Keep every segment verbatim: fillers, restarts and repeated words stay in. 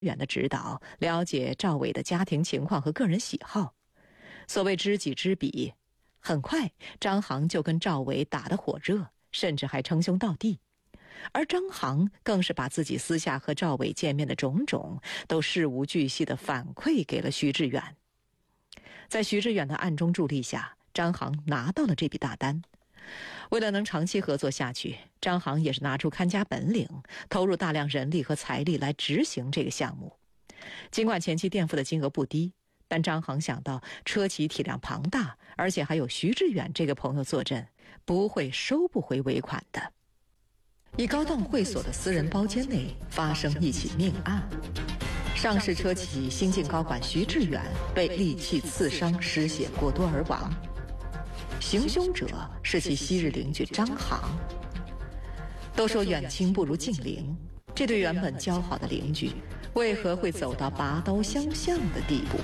远的指导，了解赵伟的家庭情况和个人喜好。所谓知己知彼，很快张航就跟赵伟打得火热，甚至还称兄道弟。而张航更是把自己私下和赵伟见面的种种都事无巨细地反馈给了徐志远。在徐志远的暗中助力下，张航拿到了这笔大单。为了能长期合作下去，张航也是拿出看家本领，投入大量人力和财力来执行这个项目。尽管前期垫付的金额不低，但张航想到车企体量庞大，而且还有徐志远这个朋友坐镇，不会收不回尾款的。一高档会所的私人包间内发生一起命案，上市车企新晋高管徐志远被利器刺伤，失血过多而亡。行凶者是其昔日邻居张航。都说远亲不如近邻，这对原本交好的邻居，为何会走到拔刀相向的地步？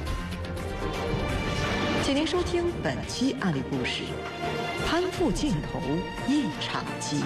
请您收听本期案例故事：攀附镜头一场劫。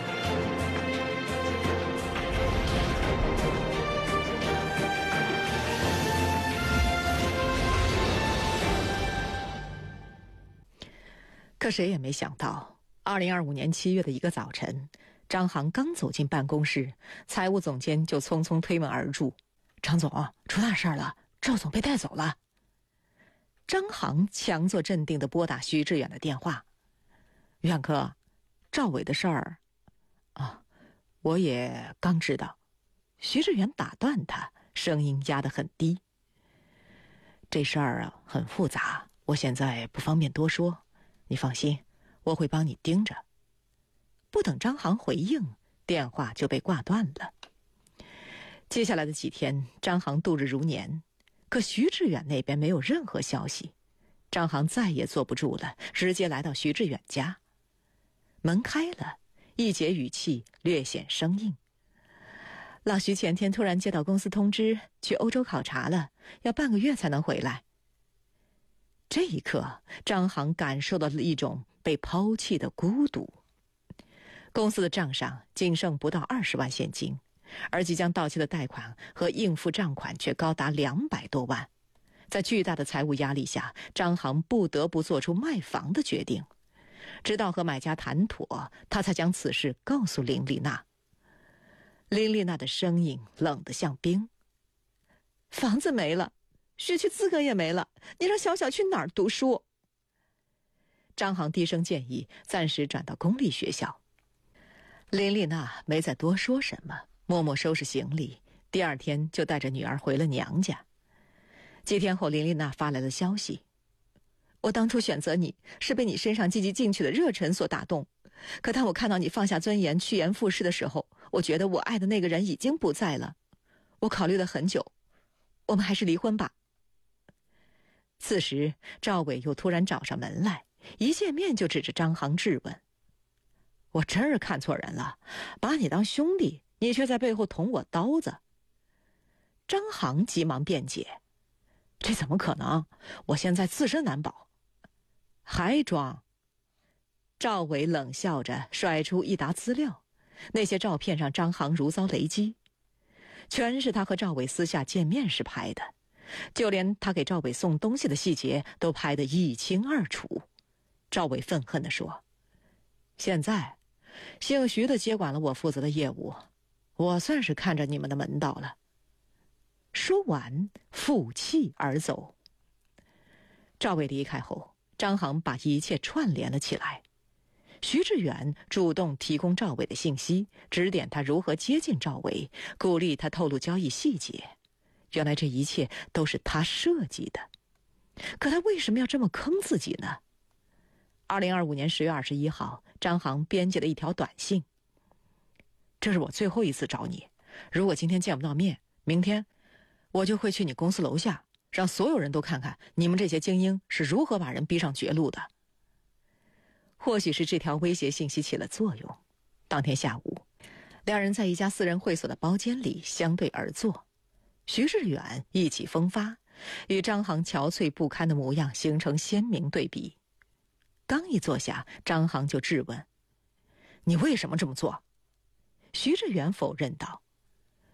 可谁也没想到，二零二五年七月的一个早晨，张航刚走进办公室，财务总监就匆匆推门而入：“张总，出大事了，赵总被带走了。”张航强作镇定地拨打徐志远的电话：“远哥，赵伟的事儿……啊，我也刚知道。”徐志远打断他，声音压得很低：“这事儿啊很复杂，我现在不方便多说。你放心，我会帮你盯着。”不等张航回应，电话就被挂断了。接下来的几天，张航度日如年，可徐志远那边没有任何消息。张航再也坐不住了，直接来到徐志远家。门开了，一节语气略显生硬：“老徐前天突然接到公司通知，去欧洲考察了，要半个月才能回来。”这一刻，张航感受到了一种被抛弃的孤独。公司的账上仅剩不到二十万现金，而即将到期的贷款和应付账款却高达两百多万。在巨大的财务压力下，张航不得不做出卖房的决定。直到和买家谈妥，他才将此事告诉林丽娜。林丽娜的声音冷得像冰：“房子没了，学区资格也没了，你让小小去哪儿读书？”张航低声建议暂时转到公立学校。林丽娜没再多说什么，默默收拾行李，第二天就带着女儿回了娘家。几天后，林丽娜发来了消息：“我当初选择你是被你身上积极进取的热忱所打动，可当我看到你放下尊严趋炎附势的时候，我觉得我爱的那个人已经不在了。我考虑了很久，我们还是离婚吧。”此时赵伟又突然找上门来，一见面就指着张航质问：“我真是看错人了，把你当兄弟，你却在背后捅我刀子。”张航急忙辩解：“这怎么可能？我现在自身难保。”还装？赵伟冷笑着甩出一沓资料，那些照片上张航如遭雷击，全是他和赵伟私下见面时拍的，就连他给赵伟送东西的细节都拍得一清二楚。赵伟愤恨地说：“现在姓徐的接管了我负责的业务，我算是看着你们的门道了。”说完负气而走。赵伟离开后，张航把一切串联了起来。徐志远主动提供赵伟的信息，指点他如何接近赵伟，鼓励他透露交易细节。原来这一切都是他设计的。可他为什么要这么坑自己呢？二零二五年十月二十一号，张航编辑了一条短信：“这是我最后一次找你，如果今天见不到面，明天我就会去你公司楼下，让所有人都看看你们这些精英是如何把人逼上绝路的。”或许是这条威胁信息起了作用，当天下午，两人在一家私人会所的包间里相对而坐。徐志远意气风发，与张航憔悴不堪的模样形成鲜明对比。刚一坐下，张航就质问：“你为什么这么做？”徐志远否认道：“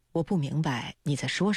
我不明白你在说什么。